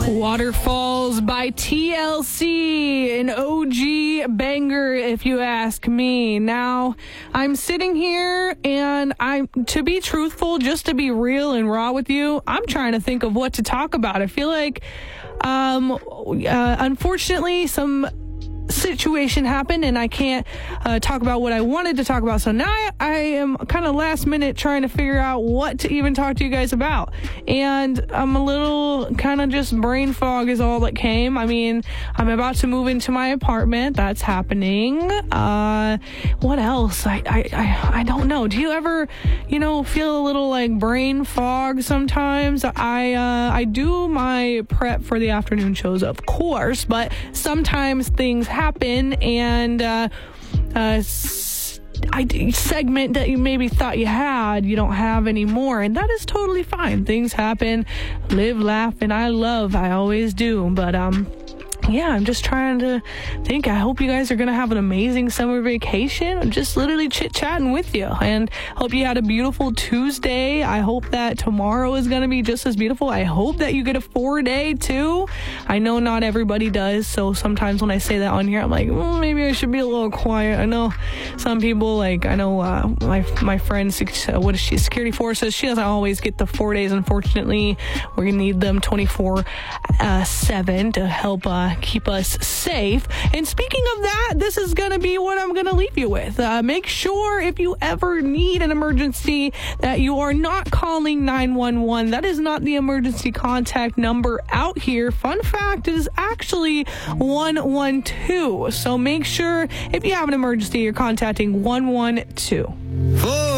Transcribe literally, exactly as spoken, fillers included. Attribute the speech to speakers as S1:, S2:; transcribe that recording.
S1: Waterfalls by T L C, an O G banger if you ask me. Now, I'm sitting here and I'm, to be truthful, just to be real and raw with you, I'm trying to think of what to talk about. I feel like, um, uh, unfortunately, some situation happened and I can't uh, talk about what I wanted to talk about. So now I, I am kind of last minute trying to figure out what to even talk to you guys about. And I'm a little kind of just brain fog is all that came. I mean, I'm about to move into my apartment. That's happening. Uh, what else? I, I, I, I don't know. Do you ever, you know, feel a little like brain fog sometimes? I, uh, I do my prep for the afternoon shows, of course, but sometimes things happen and uh, uh, I, segment that you maybe thought you had, you don't have anymore, and that is totally fine. Things happen, live, laugh, and I love. I always do, but um. Yeah, I'm just trying to think. I hope you guys are going to have an amazing summer vacation. I'm just literally chit-chatting with you. And hope you had a beautiful Tuesday. I hope that tomorrow is going to be just as beautiful. I hope that you get a four-day, too. I know not everybody does, so sometimes when I say that on here, I'm like, well, maybe I should be a little quiet. I know some people, like, I know uh, my my friend, uh, what is she, security forces, she doesn't always get the four days, unfortunately. We're going to need them twenty-four seven to help uh, keep us safe. And speaking of that, this is going to be what I'm going to leave you with. Uh, make sure if you ever need an emergency that you are not calling nine one one. That is not the emergency contact number out here. Fun fact, it is actually one one two. So make sure if you have an emergency, you're contacting one one two.